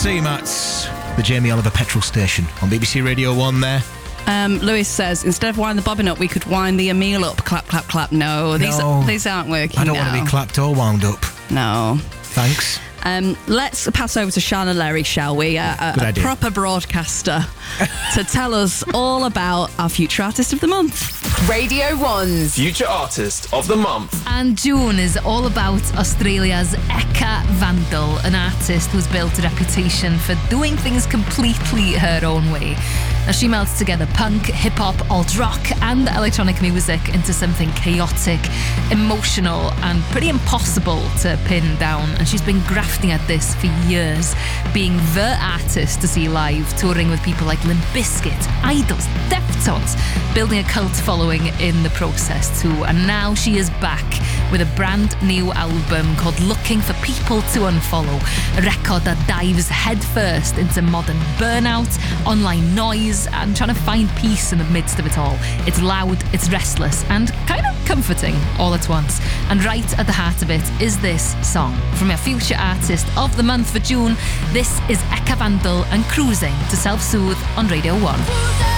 team at the Jamie Oliver petrol station on BBC Radio 1 there. Lewis says, instead of wind the bobbin up, we could wind the Emil up. Clap, clap, clap. No, these aren't working. I don't want to be clapped or wound up. No. Thanks. Let's pass over to Shanna Lerry, shall we? A proper broadcaster to tell us all about our Future Artist of the Month. Radio 1's Future Artist of the Month. And June is all about Australia's Eka Vandal, an artist who's built a reputation for doing things completely her own way. Now, she melts together punk, hip-hop, alt-rock and electronic music into something chaotic, emotional and pretty impossible to pin down. And she's been grafting at this for years, being the artist to see live, touring with people like Limp Bizkit, Idols, Deftones, building a cult following in the process too. And now she is back with a brand new album called Looking for People to Unfollow, a record that dives headfirst into modern burnout, online noise and trying to find peace in the midst of it all. It's loud, it's restless and kind of comforting all at once. And right at the heart of it is this song. From our Future Artist of the Month for June, this is Eka Vandal and Cruising to Self-Soothe on Radio 1.